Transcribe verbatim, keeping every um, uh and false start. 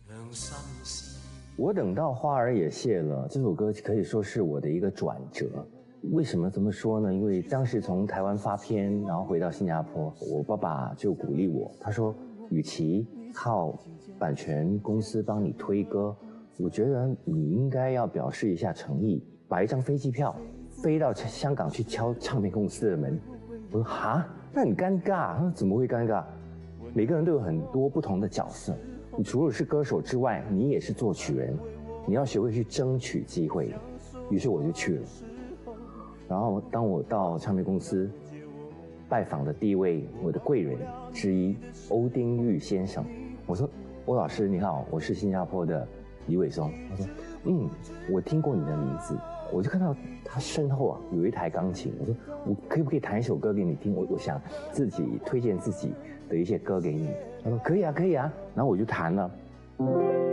我等到花儿也谢了，这首歌可以说是我的一个转折。为什么这么说呢？因为当时从台湾发片，然后回到新加坡，我爸爸就鼓励我，他说，与其靠版权公司帮你推歌，我觉得你应该要表示一下诚意，买一张飞机票飞到香港去敲唱片公司的门。我说哈，那很尴尬。他说怎么会尴尬？每个人都有很多不同的角色，你除了是歌手之外，你也是作曲人，你要学会去争取机会。于是我就去了。然后当我到唱片公司拜访的第一位我的贵人之一欧丁玉先生，我说，欧老师你好，我是新加坡的李伟松。他说，嗯，我听过你的名字。我就看到他身后啊有一台钢琴，我说我可以不可以弹一首歌给你听？我我想自己推荐自己的一些歌给你。他说可以啊可以啊，然后我就弹了。